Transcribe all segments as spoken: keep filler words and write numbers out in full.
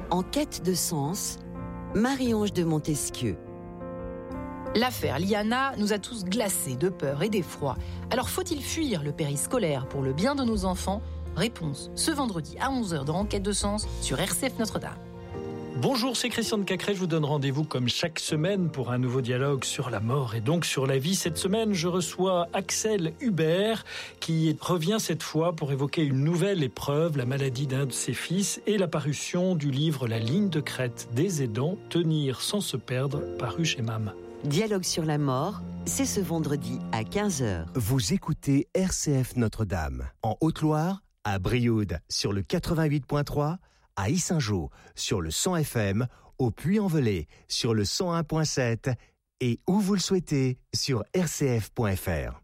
En quête de sens, Marie-Ange de Montesquieu. L'affaire Liana nous a tous glacés de peur et d'effroi. Alors faut-il fuir le périscolaire pour le bien de nos enfants ? Réponse ce vendredi à onze heures dans Enquête de sens sur R C F Notre-Dame. Bonjour, c'est Christian de Cacré. Je vous donne rendez-vous comme chaque semaine pour un nouveau dialogue sur la mort et donc sur la vie. Cette semaine, je reçois Axel Hubert qui revient cette fois pour évoquer une nouvelle épreuve, la maladie d'un de ses fils et la parution du livre La ligne de crête des aidants, tenir sans se perdre, paru chez M A M. Dialogue sur la mort, c'est ce vendredi à quinze heures. Vous écoutez R C F Notre-Dame, en Haute-Loire, à Brioude sur le quatre-vingt-huit virgule trois, à Yssingeaux sur le cent F M, au Puy-en-Velay sur le cent un virgule sept et où vous le souhaitez sur r c f point f r.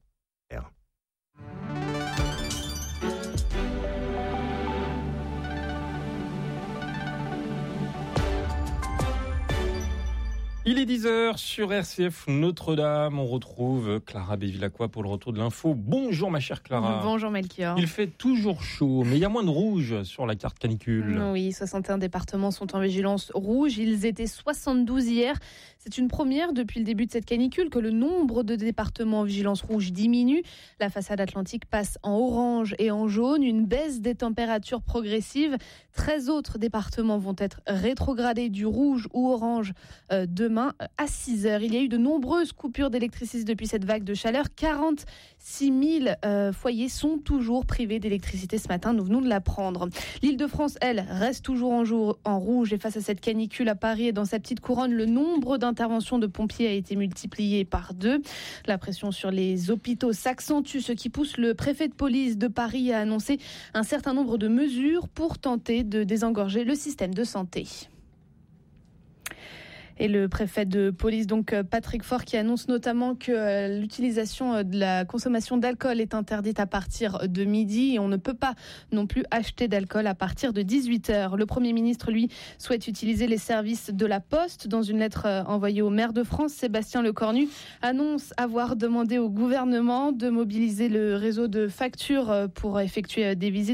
Il est dix heures sur R C F Notre-Dame. On retrouve Clara Bévilacqua pour le retour de l'info. Bonjour ma chère Clara. Bonjour Melchior. Il fait toujours chaud, mais il y a moins de rouge sur la carte canicule. Oui, soixante et un départements sont en vigilance rouge. Ils étaient soixante-douze hier. C'est une première depuis le début de cette canicule que le nombre de départements en vigilance rouge diminue. La façade atlantique passe en orange et en jaune. Une baisse des températures progressive. treize autres départements vont être rétrogradés du rouge ou orange euh, demain à six heures. Il y a eu de nombreuses coupures d'électricité depuis cette vague de chaleur. quarante-six mille euh, foyers sont toujours privés d'électricité ce matin. Nous venons de l'apprendre. L'Île-de-France, elle, reste toujours en, jour, en rouge. Et face à cette canicule à Paris et dans sa petite couronne, le nombre d'interventions de pompiers a été multiplié par deux. La pression sur les hôpitaux s'accentue, ce qui pousse le préfet de police de Paris à annoncer un certain nombre de mesures pour tenter de désengorger le système de santé. Et le préfet de police, donc Patrick Faure, qui annonce notamment que l'utilisation de la consommation d'alcool est interdite à partir de midi et on ne peut pas non plus acheter d'alcool à partir de dix-huit heures. Le Premier ministre, lui, souhaite utiliser les services de la Poste. Dans une lettre envoyée au maire de France, Sébastien Lecornu annonce avoir demandé au gouvernement de mobiliser le réseau de factures pour effectuer des visites